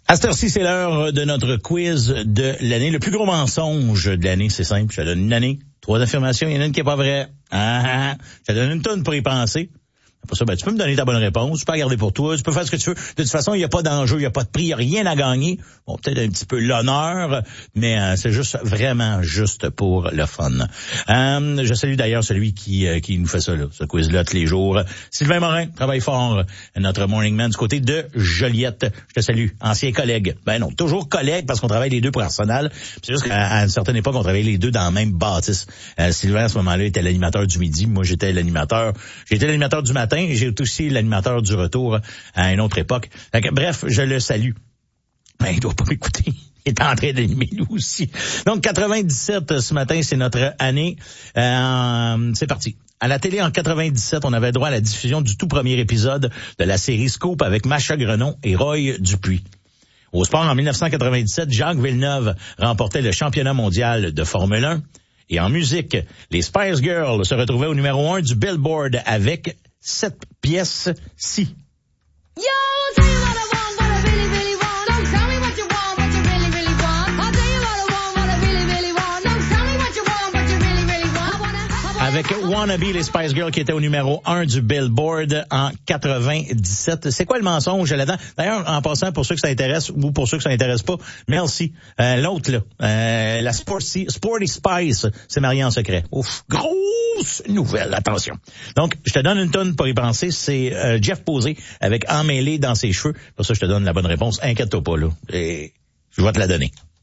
À cette heure-ci, c'est l'heure de notre quiz de l'année. Le plus gros mensonge de l'année, c'est simple. Je te donne une année, 3 affirmations, il y en a une qui est pas vraie. Je te donne une tonne pour y penser. Pour ça, tu peux me donner ta bonne réponse, tu peux la garder pour toi, tu peux faire ce que tu veux. De toute façon, il n'y a pas d'enjeu, il n'y a pas de prix, il n'y a rien à gagner. Bon, peut-être un petit peu l'honneur, mais c'est juste vraiment juste pour le fun. Je salue d'ailleurs celui qui nous fait ça, là, ce quiz-là tous les jours. Sylvain Morin, travaille fort, notre morning man du côté de Joliette. Je te salue, ancien collègue. Ben non, toujours collègue parce qu'on travaille les deux pour Arsenal. C'est juste qu'à une certaine époque, on travaillait les deux dans la même bâtisse. Sylvain, à ce moment-là, était l'animateur du midi. Moi, j'étais l'animateur du matin. J'ai aussi l'animateur du retour à une autre époque. Bref, je le salue. Ben, il doit pas m'écouter. Il est en train d'animer lui aussi. Donc, 97 ce matin, c'est notre année. C'est parti. À la télé, en 97, on avait droit à la diffusion du tout premier épisode de la série Scoop avec Macha Grenon et Roy Dupuis. Au sport, en 1997, Jacques Villeneuve remportait le championnat mondial de Formule 1. Et en musique, les Spice Girls se retrouvaient au numéro 1 du Billboard avec cette pièce-ci. Yo, tell you what I want, what I really, really want. Don't tell me what you want, what you really, really want. I'll tell you what I want, what I really, really want. Don't tell me what you want, what you really, really want. Avec Wannabe, les Spice Girls qui étaient au numéro 1 du Billboard en 97. C'est quoi le mensonge là-dedans? D'ailleurs, en passant, pour ceux que ça intéresse ou pour ceux que ça intéresse pas, merci. L'autre, là, la Sporty Spice s'est mariée en secret. Ouf, grosse nouvelle, attention. Donc, je te donne une tonne pour y penser. C'est Jeff Posé avec Emmêlé dans ses cheveux. Pour ça, je te donne la bonne réponse. Inquiète-toi pas, là. Et je vais te la donner.